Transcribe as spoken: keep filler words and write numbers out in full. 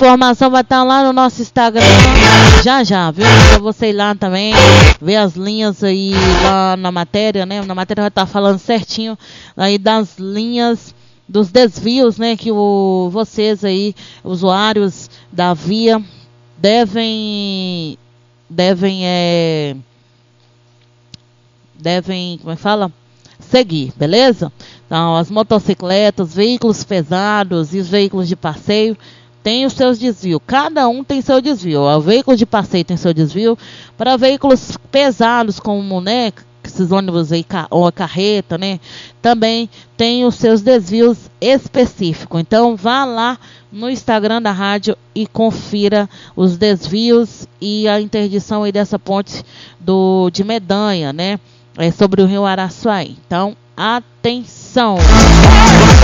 informação vai estar lá no nosso Instagram, já já, viu? Pra você ir lá também, ver as linhas aí lá na matéria, né? Na matéria vai estar falando certinho aí das linhas, dos desvios, né? Que o, vocês aí, usuários da via, devem, devem, é, devem, como é que fala? Seguir, beleza? Então, as motocicletas, veículos pesados e os veículos de passeio têm os seus desvios. Cada um tem seu desvio. O veículo de passeio tem seu desvio. Para veículos pesados, como, né, esses ônibus aí, ou a carreta, né, também tem os seus desvios específicos. Então, vá lá no Instagram da rádio e confira os desvios e a interdição aí dessa ponte do, de Medanha, né? É sobre o rio Araçuaí. Então, atenção!